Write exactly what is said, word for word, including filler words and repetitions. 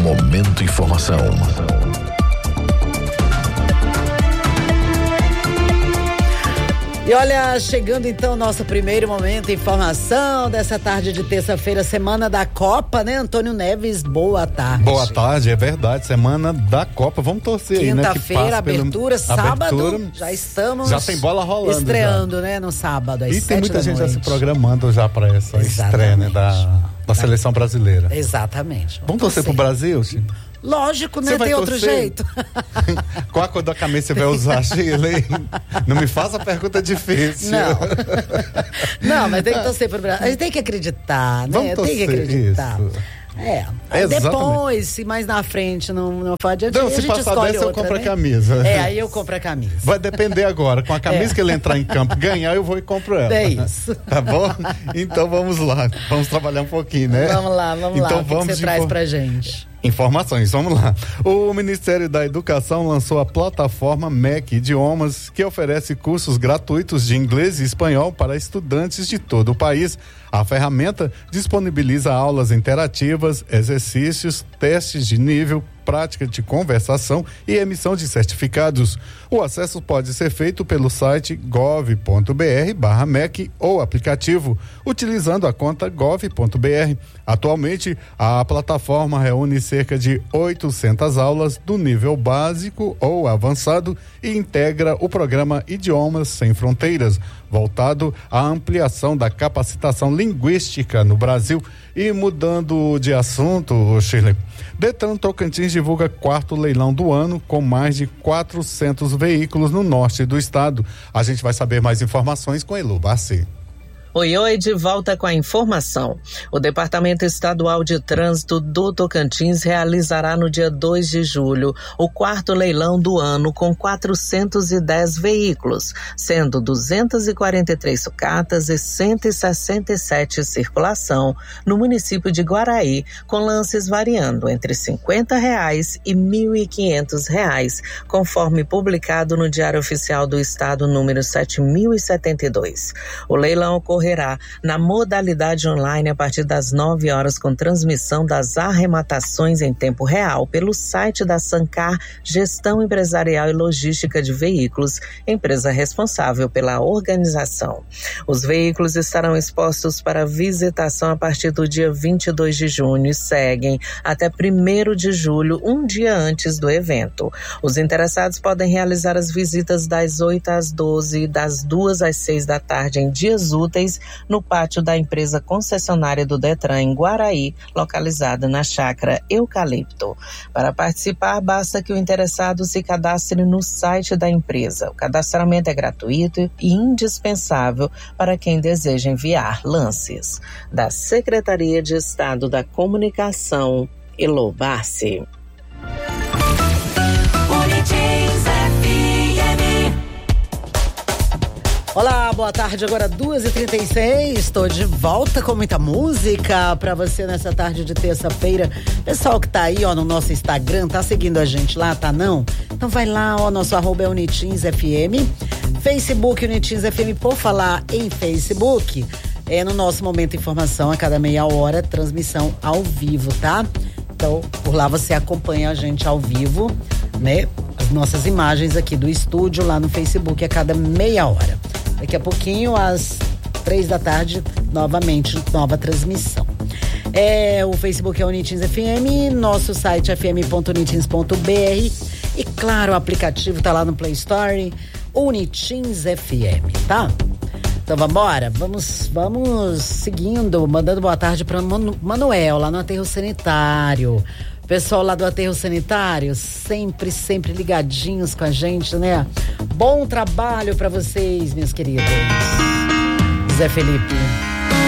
Momento Informação. E olha, chegando então nosso primeiro momento de informação dessa tarde de terça-feira, semana da Copa, né? Antônio Neves, boa tarde. Boa tarde, é verdade, semana da Copa, vamos torcer aí, né? Quinta-feira, abertura, pelo... sábado, abertura, já estamos já tem bola rolando, estreando, já. né? No sábado, às E tem muita gente noite. já se programando já para essa Exatamente. estreia, né? Da, da seleção brasileira. Exatamente. Vamos, vamos torcer pro Brasil, Chico? Lógico, né? Tem outro jeito. Qual a cor da camisa você vai usar, Shirley? Não me faça pergunta difícil. Não. Não, mas tem que torcer pro Brasil. A gente tem que acreditar, né? Vamos torcer, tem que acreditar. Isso. É, Exatamente. Depois, se mais na frente não, não pode adiante, não, a se gente passar escolhe dessa, outra, eu compro né? a camisa. É, aí eu compro a camisa. Vai depender agora. Com a camisa é. que ele entrar em campo ganhar, eu vou e compro ela. É isso. Tá bom? Então vamos lá. Vamos trabalhar um pouquinho, né? Vamos lá, vamos então, lá. O vamos que, que você traz infor... pra gente? Informações, vamos lá. O Ministério da Educação lançou a plataforma M E C Idiomas, que oferece cursos gratuitos de inglês e espanhol para estudantes de todo o país. A ferramenta disponibiliza aulas interativas, exercícios, testes de nível, prática de conversação e emissão de certificados. O acesso pode ser feito pelo site gov ponto br barra M E C ou aplicativo, utilizando a conta gov ponto br. Atualmente, a plataforma reúne cerca de oitocentas aulas do nível básico ou avançado e integra o programa Idiomas Sem Fronteiras, voltado à ampliação da capacitação linguística no Brasil. E mudando de assunto, Shirley, Detran Tocantins divulga quarto leilão do ano com mais de quatrocentos veículos no norte do estado. A gente vai saber mais informações com Elu Barci. Oi, oi, de volta com a informação. O Departamento Estadual de Trânsito do Tocantins realizará no dia dois de julho o quarto leilão do ano com quatrocentos e dez veículos, sendo duzentas e quarenta e três sucatas e cento e sessenta e sete circulação no município de Guaraí, com lances variando entre cinquenta reais e mil e quinhentos reais, conforme publicado no Diário Oficial do Estado número sete mil e setenta e dois. O leilão ocorre na modalidade online a partir das nove horas, com transmissão das arrematações em tempo real pelo site da Sancar Gestão Empresarial e Logística de Veículos, empresa responsável pela organização. Os veículos estarão expostos para visitação a partir do dia vinte e dois de junho e seguem até primeiro de julho, um dia antes do evento. Os interessados podem realizar as visitas das oito às doze e das duas às seis da tarde em dias úteis no pátio da empresa concessionária do Detran em Guaraí, localizada na chácara Eucalipto. Para participar, basta que o interessado se cadastre no site da empresa. O cadastramento é gratuito e indispensável para quem deseja enviar lances. Da Secretaria de Estado da Comunicação, Elo Barci. Olá, boa tarde, agora duas e trinta e seis, estou de volta com muita música pra você nessa tarde de terça-feira. Pessoal que tá aí, ó, no nosso Instagram, tá seguindo a gente lá, tá não? Então vai lá, ó, nosso arroba é Unitins F M, Facebook Unitins F M, por falar em Facebook, é no nosso Momento Informação, a cada meia hora, transmissão ao vivo, tá? Então, por lá você acompanha a gente ao vivo, né? As nossas imagens aqui do estúdio lá no Facebook a cada meia hora. Daqui a pouquinho, às três da tarde, novamente, nova transmissão. É, o Facebook é Unitins F M, nosso site f m ponto unitins ponto b r e, claro, o aplicativo tá lá no Play Store, Unitins F M, tá? Então vambora, vamos, vamos seguindo, mandando boa tarde para Manu, Manuel, lá no Aterro Sanitário. Pessoal lá do Aterro Sanitário, sempre, sempre ligadinhos com a gente, né? Bom trabalho para vocês, meus queridos. Zé Felipe.